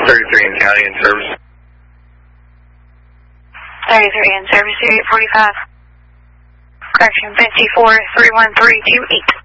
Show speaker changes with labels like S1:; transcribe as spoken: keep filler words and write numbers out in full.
S1: thirty-three in county in service.
S2: thirty-three in service, eight forty-five. Correction, fifty-four three one three two eight.